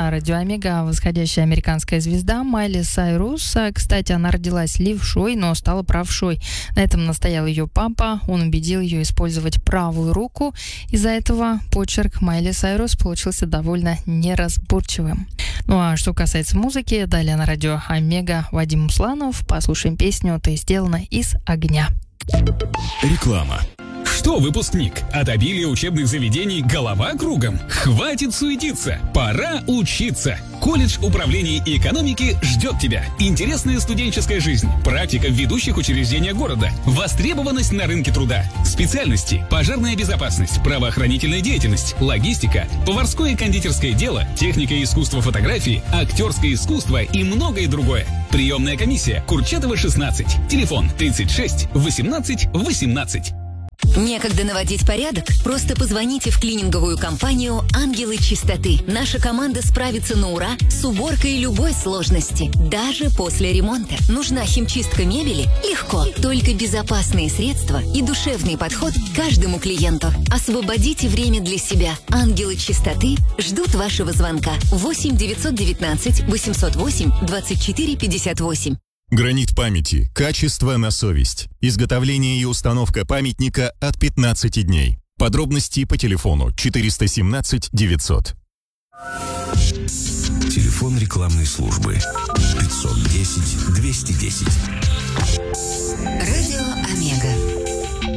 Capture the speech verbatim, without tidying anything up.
на радио Омега восходящая американская звезда Майли Сайрус. Кстати, она родилась левшой, но стала правшой. На этом настоял ее папа. Он убедил ее использовать правую руку. Из-за этого почерк Майли Сайрус получился довольно неразборчивым. Ну а что касается музыки, далее на радио Омега Вадим Усланов. Послушаем песню «Ты сделана из огня». Реклама. Что, выпускник, от обилия учебных заведений голова кругом? Хватит суетиться, пора учиться. Колледж управления и экономики ждет тебя. Интересная студенческая жизнь, практика в ведущих учреждениях города, востребованность на рынке труда, специальности: пожарная безопасность, правоохранительная деятельность, логистика, поварское и кондитерское дело, техника и искусство фотографии, актерское искусство и многое другое. Приемная комиссия Курчатова шестнадцать. Телефон тридцать шесть восемнадцать восемнадцать. Некогда наводить порядок? Просто позвоните в клининговую компанию «Ангелы чистоты». Наша команда справится на ура с уборкой любой сложности, даже после ремонта. Нужна химчистка мебели? Легко. Только безопасные средства и душевный подход к каждому клиенту. Освободите время для себя. «Ангелы чистоты» ждут вашего звонка. восемь девятьсот девятнадцать восемьсот восемь двадцать четыре пятьдесят восемь. Гранит памяти. Качество на совесть. Изготовление и установка памятника от пятнадцати дней. Подробности по телефону четыреста семнадцать девятьсот. Телефон рекламной службы пятьсот десять двести десять. Радио Омега.